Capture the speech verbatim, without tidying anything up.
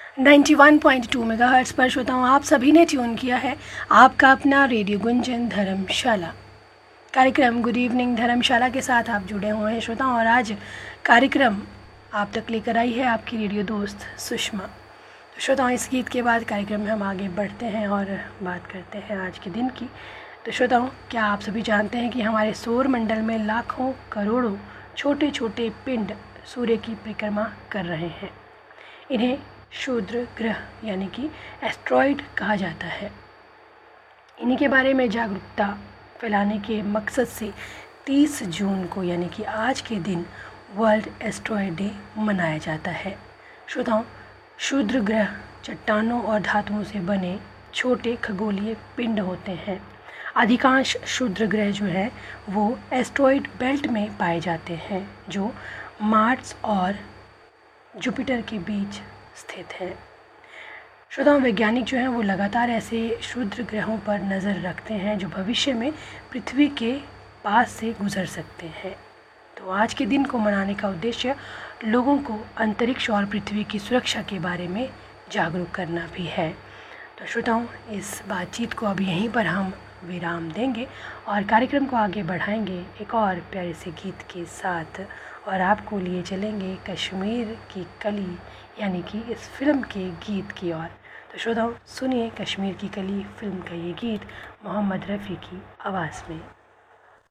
Ninety one point two megahertz पर श्रोताओं आप सभी ने ट्यून किया है आपका अपना रेडियो गुंजन धर्मशाला कार्यक्रम गुड इवनिंग धर्मशाला के साथ आप जुड़े हुए हैं श्रोताओं। और आज कार्यक्रम आप तक लेकर आई है आपकी रेडियो दोस्त सुषमा। तो श्रोताओं इस गीत के बाद कार्यक्रम में हम आगे बढ़ते हैं और बात करते हैं आज के दिन की। तो श्रोताओं क्या आप सभी जानते हैं कि हमारे सौर मंडल में लाखों करोड़ों छोटे छोटे पिंड सूर्य की परिक्रमा कर रहे हैं। इन्हें क्षुद्र ग्रह यानी कि एस्ट्रॉयड कहा जाता है। इन्हीं के बारे में जागरूकता फैलाने के मकसद से तीस जून को यानी कि आज के दिन वर्ल्ड एस्ट्रॉयड डे मनाया जाता है। श्रोताओं क्षुद्र ग्रह चट्टानों और धातुओं से बने छोटे खगोलीय पिंड होते हैं। अधिकांश क्षुद्र ग्रह जो है वो एस्ट्रॉयड बेल्ट में पाए जाते हैं जो मार्स और जुपिटर के बीच स्थित है। श्रोताओं वैज्ञानिक जो हैं वो लगातार ऐसे क्षुद्र ग्रहों पर नज़र रखते हैं जो भविष्य में पृथ्वी के पास से गुजर सकते हैं। तो आज के दिन को मनाने का उद्देश्य लोगों को अंतरिक्ष और पृथ्वी की सुरक्षा के बारे में जागरूक करना भी है। तो श्रोताओं इस बातचीत को अब यहीं पर हम विराम देंगे और कार्यक्रम को आगे बढ़ाएंगे एक और प्यारे से गीत के साथ और आपको लिए चलेंगे कश्मीर की कली यानी कि इस फिल्म के गीत की ओर। तो श्रोताओं सुनिए कश्मीर की कली फिल्म का ये गीत मोहम्मद रफ़ी की आवाज़ में।